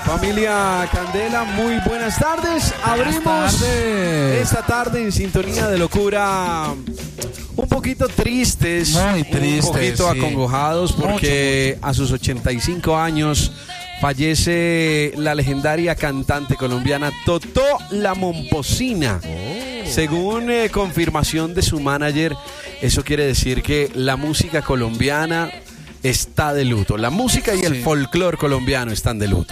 Familia Candela, muy buenas tardes. Abrimos esta tarde en sintonía de locura, un poquito tristes, muy tristes, un poquito sí, acongojados porque a sus 85 años fallece la legendaria cantante colombiana Totó La Momposina. Según confirmación de su manager, eso quiere decir que la música colombiana está de luto. La música y el folclore colombiano están de luto.